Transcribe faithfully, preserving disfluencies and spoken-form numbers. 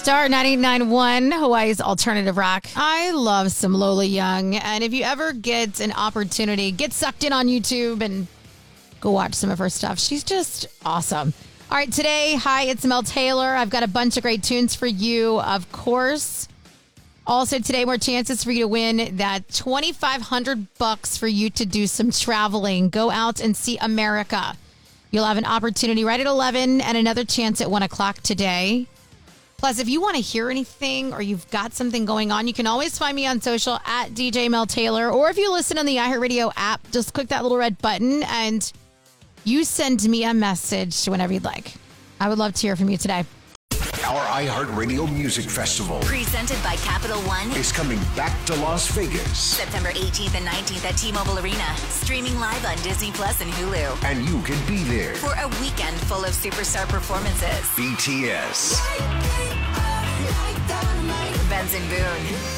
Star ninety-nine point one, Hawaii's alternative rock. I love some Lola Young. And if you ever get an opportunity, get sucked in on YouTube and go watch some of her stuff. She's just awesome. All right, today, hi, it's Mel Taylor. I've got a bunch of great tunes for you, of course. Also, today, more chances for you to win that twenty-five hundred bucks for you to do some traveling. Go out and see America. You'll have an opportunity right at eleven and another chance at one o'clock today. Plus, if you want to hear anything or you've got something going on, you can always find me on social at D J Mel Taylor. Or if you listen on the iHeartRadio app, just click that little red button and you send me a message whenever you'd like. I would love to hear from you today. Our iHeartRadio Music Festival, presented by Capital One, is coming back to Las Vegas. September eighteenth and nineteenth at T-Mobile Arena. Streaming live on Disney Plus and Hulu. And you can be there for a weekend full of superstar performances. B T S, Benson Boone,